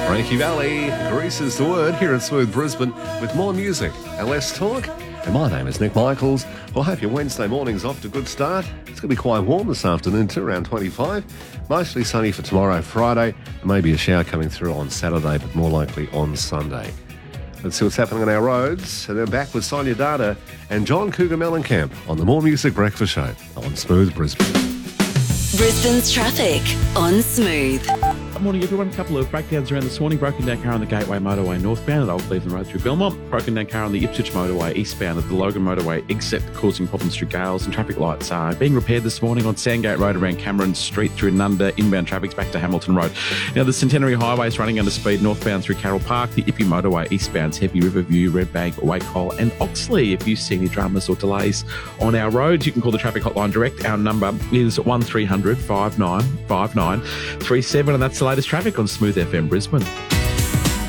Frankie Valley, Grease is the word here at Smooth Brisbane with more music and less talk. And my name is Nick Michaels. Well, I hope your Wednesday morning's off to a good start. It's going to be quite warm this afternoon too, around 25. Mostly sunny for tomorrow, Friday. Maybe a shower coming through on Saturday, but more likely on Sunday. Let's see what's happening on our roads. And then back with Sonia Data and John Cougar Mellencamp on the More Music Breakfast Show on Smooth Brisbane. Brisbane's traffic on Smooth. Good morning, everyone. A couple of breakdowns around this morning. Broken down car on the Gateway Motorway northbound at Old Cleveland Road through Belmont. Broken down car on the Ipswich Motorway eastbound at the Logan Motorway exit, causing problems through Gales. And traffic lights are being repaired this morning on Sandgate Road around Cameron Street through Nunda. Inbound traffic's back to Hamilton Road. Now, the Centenary Highway is running under speed northbound through Carroll Park. The Ippy Motorway eastbound's Heavy Riverview, Redbank, Wakehole and Oxley. If you see any dramas or delays on our roads, you can call the traffic hotline direct. Our number is 1300 5959 37, and that's the latest traffic on Smooth FM Brisbane.